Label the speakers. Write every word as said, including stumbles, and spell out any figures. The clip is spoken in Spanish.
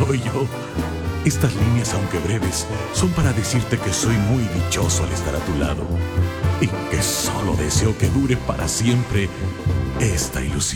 Speaker 1: soy yo. Estas líneas, aunque breves, son para decirte que soy muy dichoso al estar a tu lado y que solo deseo que dure para siempre esta ilusión.